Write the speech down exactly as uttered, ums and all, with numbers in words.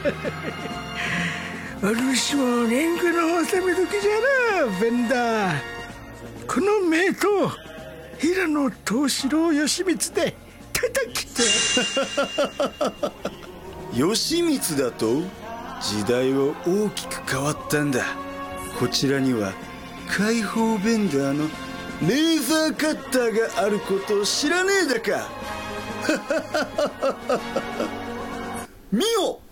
お主も年貢の納め時じゃな、ベンダー。この名刀平野藤四郎義満で叩きて義満だと？時代は大きく変わったんだ。こちらには解放ベンダーのレーザーカッターがあることを知らねえだか。見よ、